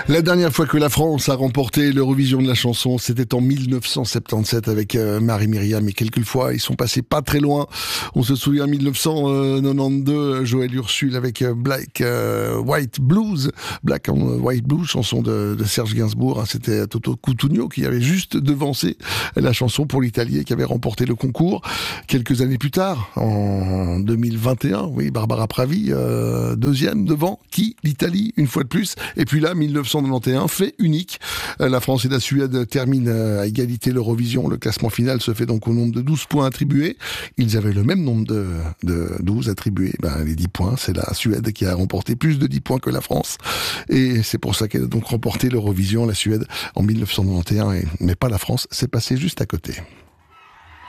La dernière fois que la France a remporté l'Eurovision de la chanson, c'était en 1977 avec Marie-Myriam. Et quelquefois, ils sont passés pas très loin. On se souvient 1992, Joël Ursule avec Black White Blues. Black and White Blues, chanson de Serge Gainsbourg. C'était Toto Cutugno qui avait juste devancé la chanson pour l'Italie et qui avait remporté le concours. Quelques années plus tard, en 2021, oui, Barbara Pravi, deuxième devant qui? L'Italie, une fois de plus. Et puis là, 1991, fait unique. La France et la Suède terminent à égalité l'Eurovision. Le classement final se fait donc au nombre de 12 points attribués. Ils avaient le même nombre de 12 attribués. Les 10 points, c'est la Suède qui a remporté plus de 10 points que la France. Et c'est pour ça qu'elle a donc remporté l'Eurovision, la Suède, en 1991, mais pas la France. C'est passé juste à côté.